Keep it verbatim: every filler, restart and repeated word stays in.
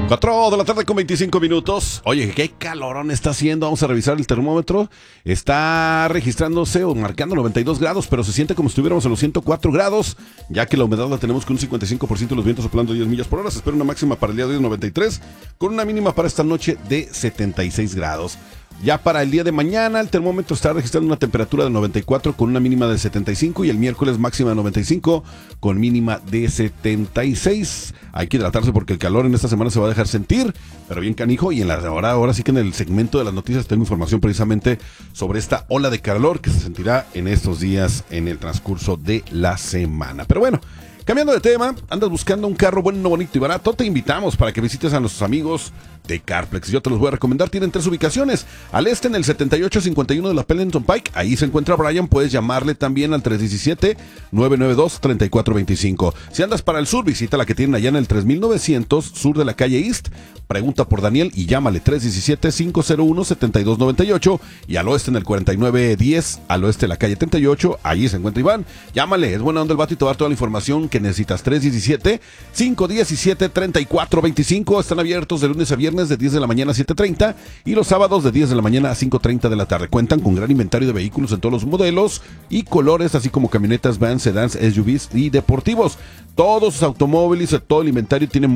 cuatro de la tarde con veinticinco minutos. Oye, qué calorón está haciendo. Vamos a revisar el termómetro. Está registrándose o marcando noventa y dos grados, pero se siente como si estuviéramos a los ciento cuatro grados, ya que la humedad la tenemos con un cincuenta y cinco por ciento, los vientos soplando diez millas por hora. Se espera una máxima para el día de hoy de noventa y tres, con una mínima para esta noche de setenta y seis grados. Ya para el día de mañana, el termómetro está registrando una temperatura de noventa y cuatro con una mínima de setenta y cinco, y el miércoles máxima de noventa y cinco con mínima de setenta y seis. Hay que hidratarse porque el calor en esta semana se va a dejar sentir, pero bien canijo. Y en la ahora, ahora sí que en el segmento de las noticias tengo información precisamente sobre esta ola de calor que se sentirá en estos días en el transcurso de la semana. Pero bueno, cambiando de tema, andas buscando un carro bueno, bonito y barato, te invitamos para que visites a nuestros amigos de Carplex. Yo te los voy a recomendar. Tienen tres ubicaciones: al este en el setenta y ocho cincuenta y uno de la Pendleton Pike, ahí se encuentra Brian. Puedes llamarle también al tres uno siete, nueve nueve dos, tres cuatro dos cinco. Si andas para el sur, visita la que tienen allá en el tres mil novecientos sur de la calle East, pregunta por Daniel y llámale tres uno siete, cinco cero uno, siete dos nueve ocho. Y al oeste en el cuarenta y nueve diez, al oeste de la calle treinta y ocho, allí se encuentra Iván. Llámale, es buena onda el vato y te va a dar toda la información que necesitas. Tres uno siete, cinco uno siete, tres cuatro dos cinco. Están abiertos de lunes a viernes de diez de la mañana a siete treinta y los sábados de diez de la mañana a cinco treinta de la tarde. Cuentan con gran inventario de vehículos en todos los modelos y colores, así como camionetas, vans, sedans, S U Vs y deportivos. Todos sus automóviles, todo el inventario tiene